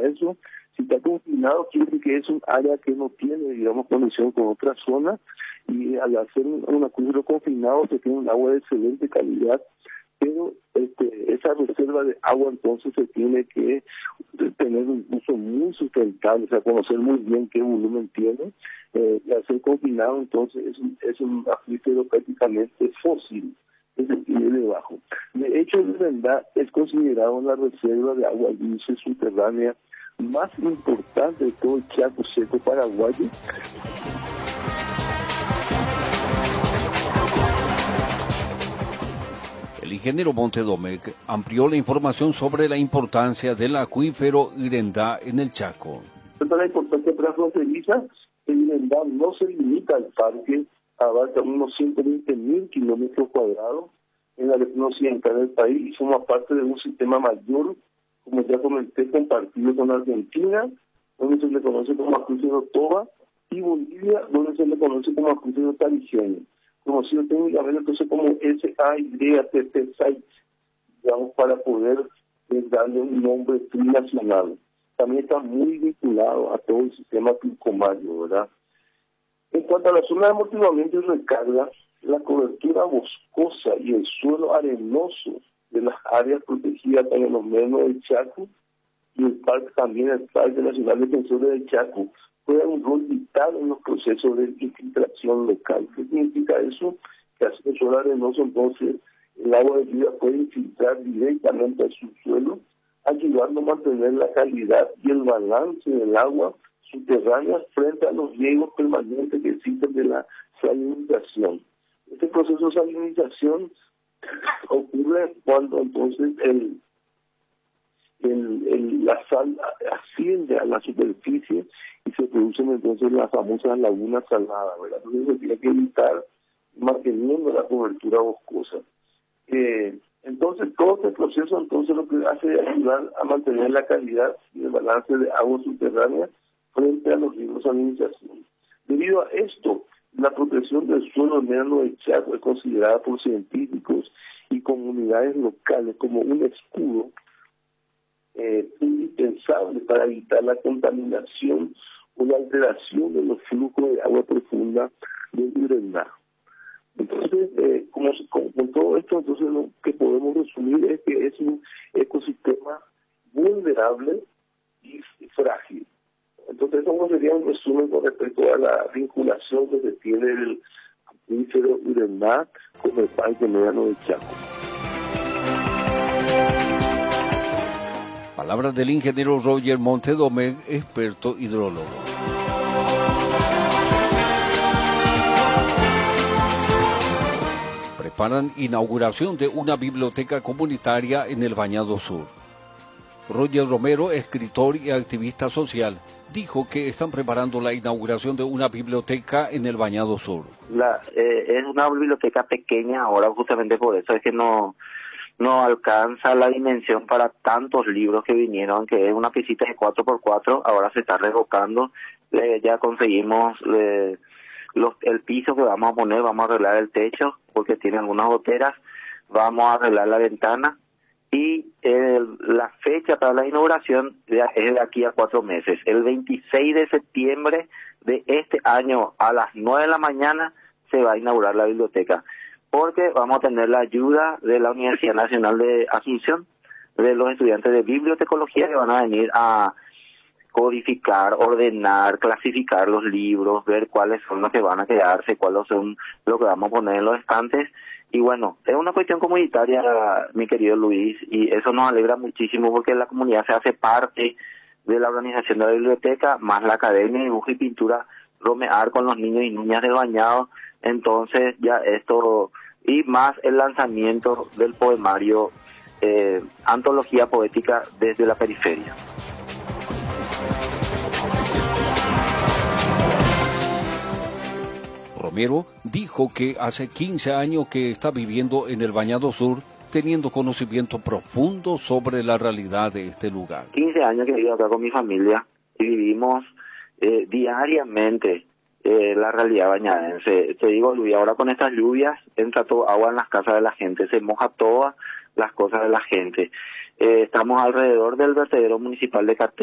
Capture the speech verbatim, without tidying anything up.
eso. Si está confinado, quiere decir que es un área que no tiene, digamos, conexión con otra zona, y al hacer un, un acuífero confinado se tiene un agua de excelente calidad, pero este, esa reserva de agua entonces se tiene que tener un uso muy sustentable, o sea, conocer muy bien qué volumen tiene, eh, y al ser confinado entonces es un, es un acuífero prácticamente fósil, es el nivel debajo. De hecho, de verdad, es considerado la reserva de agua dulce subterránea más importante de todo el Chaco seco paraguayo. El ingeniero Montedomecq amplió la información sobre la importancia del acuífero Irendá en el Chaco. La importancia transfronteriza, el Irendá no se limita al parque, abarca unos ciento veinte mil kilómetros cuadrados en la región occidental del país y forma parte de un sistema mayor, como ya comenté, compartido con Argentina, donde se le conoce como acuífero Toba, y Bolivia, donde se le conoce como acuífero Tarigene, conocido técnicamente entonces como S A Y T P Site, digamos, para poder eh, darle un nombre trinacional. También está muy vinculado a todo el sistema Pilcomayo, ¿verdad? En cuanto a la zona de amortiguamiento y recarga, la cobertura boscosa y el suelo arenoso de las áreas protegidas en los menos del Chaco y el parque también, el Parque Nacional Defensores del Chaco, juegan un rol vital en los procesos de infiltración local. ¿Qué significa eso? Que hace el suelo arenoso, entonces el agua de lluvia puede infiltrar directamente al subsuelo, ayudando a mantener la calidad y el balance del agua subterránea frente a los riegos permanentes que existen de la salinización. Este proceso de salinización ocurre cuando entonces el, el, el, la sal asciende a la superficie y se producen entonces las famosas lagunas saladas, ¿verdad? Entonces se tiene que evitar manteniendo la cobertura boscosa. Eh, entonces todo este proceso entonces lo que hace es ayudar a mantener la calidad y el balance de agua subterránea frente a los riesgos de salinización. Debido a esto, la protección del suelo meano del Chaco es considerada por científicos y comunidades locales como un escudo eh, indispensable para evitar la contaminación o la alteración de los flujos de agua profunda del Irendá. Entonces, eh, como, con, con todo esto, entonces lo que podemos resumir es que es un ecosistema vulnerable y frágil. Entonces, eso sería un resumen con respecto a la vinculación que se tiene el acuífero Irendá con el Parque Mediano del Chaco. Palabras del ingeniero Roger Montedomecq, experto hidrólogo. Preparan inauguración de una biblioteca comunitaria en el Bañado Sur. Roger Romero, escritor y activista social, dijo que están preparando la inauguración de una biblioteca en el Bañado Sur. La, eh, es una biblioteca pequeña ahora, justamente por eso es que no, no alcanza la dimensión para tantos libros que vinieron, que es una piecita de cuatro por cuatro, ahora se está revocando, eh, ya conseguimos eh, los, el piso que vamos a poner, vamos a arreglar el techo, porque tiene algunas goteras, vamos a arreglar la ventana, y eh, la fecha para la inauguración es de aquí a cuatro meses. El veintiséis de septiembre de este año a las nueve de la mañana se va a inaugurar la biblioteca, porque vamos a tener la ayuda de la Universidad Nacional de Asunción, de los estudiantes de bibliotecología que van a venir a codificar, ordenar, clasificar los libros, ver cuáles son los que van a quedarse, cuáles son los que vamos a poner en los estantes. Y bueno, es una cuestión comunitaria, mi querido Luis, y eso nos alegra muchísimo porque la comunidad se hace parte de la organización de la biblioteca, más la Academia de Dibujo y Pintura Romear con los niños y niñas del Bañado. Entonces ya esto, y más el lanzamiento del poemario eh, Antología Poética desde la Periferia. Romero dijo que hace quince años que está viviendo en el Bañado Sur, teniendo conocimiento profundo sobre la realidad de este lugar. quince años que vivo acá con mi familia y vivimos eh, diariamente eh, la realidad bañadense. Te digo, Luis, ahora con estas lluvias entra todo agua en las casas de la gente, se moja todas las cosas de la gente. Eh, estamos alrededor del vertedero municipal de Cartel.